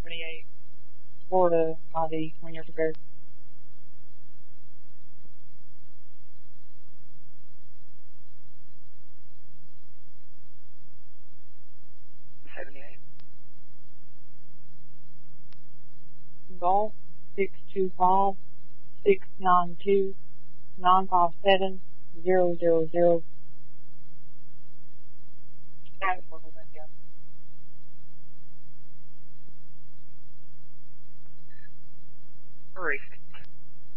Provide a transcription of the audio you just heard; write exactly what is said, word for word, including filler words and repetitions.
seventy-eight. Florida I D when you're prepared. seventy-eight. Golf six two five six nine two nine five seven zero zero zero. Stand for that, yeah. Three.